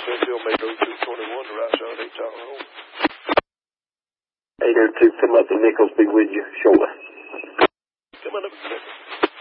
Centil made 0221 to right shot, 8 Tower home. 802, come up to Nichols, be with you shortly.